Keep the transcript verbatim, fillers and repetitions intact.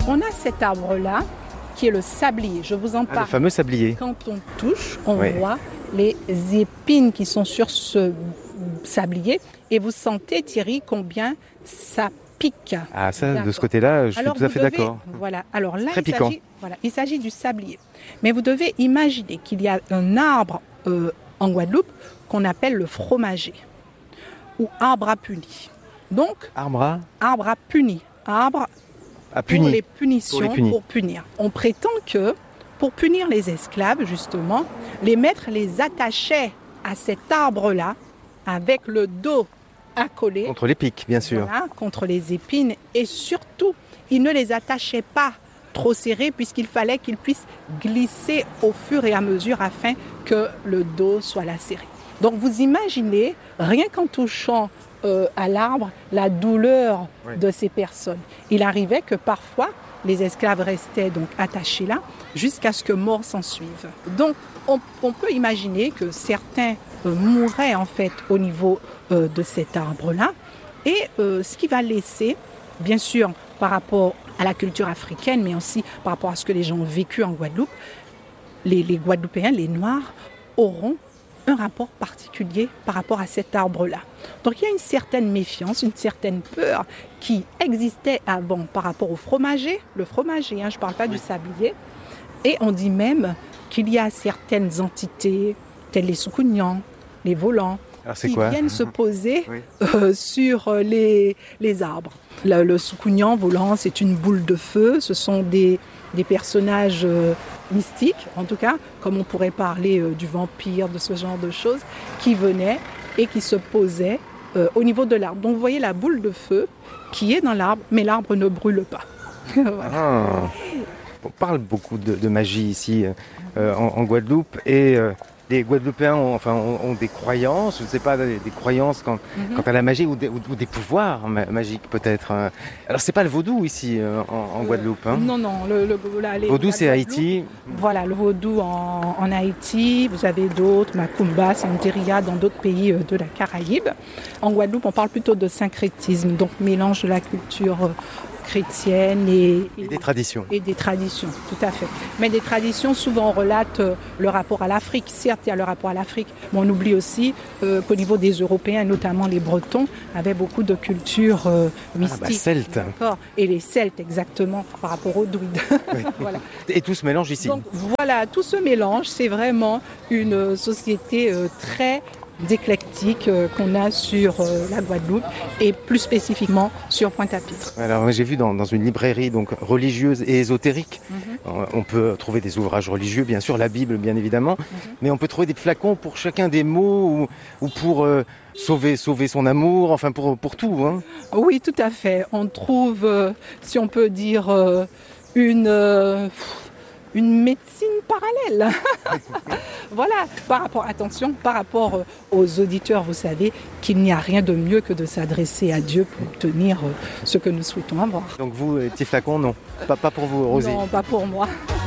on a cet arbre-là qui est le sablier. Je vous en Ah, parle. le fameux sablier. Quand on touche, on Oui. voit les épines qui sont sur ce sablier et vous sentez, Thierry, combien ça pique. Ah, ça, de D'accord. ce côté-là, je suis Alors, tout à vous fait devez- d'accord. Voilà. Alors là, Très il piquant. s'agit, voilà, il s'agit du sablier. Mais vous devez imaginer qu'il y a un arbre euh, en Guadeloupe qu'on appelle le fromager ou arbre à punir. Donc, Arbre à, arbre à punir. Arbre à pour punir. les punitions, Pour les punir. pour punir. On prétend que pour punir les esclaves, justement, les maîtres les attachaient à cet arbre-là avec le dos accolé Contre les pics, bien sûr. voilà, contre les épines et surtout, ils ne les attachaient pas trop serrés puisqu'il fallait qu'ils puissent glisser au fur et à mesure afin que le dos soit lacéré. Donc vous imaginez, rien qu'en touchant euh, à l'arbre, la douleur Oui. de ces personnes. Il arrivait que parfois, les esclaves restaient donc attachés là jusqu'à ce que mort s'en suive. Donc on, on peut imaginer que certains euh, mouraient en fait au niveau euh, de cet arbre-là et euh, ce qui va laisser, bien sûr, par rapport à la culture africaine, mais aussi par rapport à ce que les gens ont vécu en Guadeloupe, les, les Guadeloupéens, les Noirs, auront un rapport particulier par rapport à cet arbre-là. Donc il y a une certaine méfiance, une certaine peur qui existait avant par rapport au fromager, le fromager, hein, je ne parle pas du sablier, et on dit même qu'il y a certaines entités, telles les soukounians, les volants, Alors c'est qui quoi? viennent se poser Oui. euh, sur euh, les, les arbres. Le, le soukounian volant, c'est une boule de feu. Ce sont des, des personnages euh, mystiques, en tout cas, comme on pourrait parler euh, du vampire, de ce genre de choses, qui venaient et qui se posaient euh, au niveau de l'arbre. Donc vous voyez la boule de feu qui est dans l'arbre, mais l'arbre ne brûle pas. Voilà. Ah. On parle beaucoup de, de magie ici euh, en, en Guadeloupe et euh, les Guadeloupéens ont, enfin, ont, ont des croyances, je ne sais pas, des, des croyances quant, Mhm. quant à la magie ou des, ou, ou des pouvoirs ma- magiques peut-être. hein. Alors c'est pas le vaudou ici euh, en, en Guadeloupe. Hein. Non, non, le, le, la- les- Vaudou la c'est Guadeloupe, Haïti. Voilà, le vaudou en, en Haïti, vous avez d'autres, Macumba, Santeria, dans d'autres pays euh, de la Caraïbe. En Guadeloupe, on parle plutôt de syncrétisme, donc mélange de la culture euh, chrétienne et, Et des traditions. et des traditions, tout à fait. Mais des traditions, souvent on relate euh, le rapport à l'Afrique. Certes, il y a le rapport à l'Afrique, mais on oublie aussi euh, qu'au niveau des Européens, notamment les Bretons, avaient beaucoup de culture euh, mystique. bah, celte. D'accord. Et les Celtes, exactement, par rapport aux druides. Voilà. Et tout se mélange ici. Donc voilà, tout ce mélange, c'est vraiment une euh, société euh, très éclectique euh, qu'on a sur euh, la Guadeloupe et plus spécifiquement sur Pointe-à-Pitre. Alors j'ai vu dans, dans une librairie donc religieuse et ésotérique, Mhm. euh, on peut trouver des ouvrages religieux, bien sûr, la Bible bien évidemment, mais on peut trouver des flacons pour chacun des mots ou, ou pour euh, sauver, sauver son amour, enfin pour, pour tout. Hein. Oui, tout à fait. On trouve, euh, si on peut dire, euh, une, euh, une médecine parallèle. Voilà, par rapport, attention, par rapport euh, aux auditeurs, vous savez qu'il n'y a rien de mieux que de s'adresser à Dieu pour obtenir euh, ce que nous souhaitons avoir. Donc vous, les petits flacons, non, pas, pas pour vous, Rosie. Non, pas pour moi.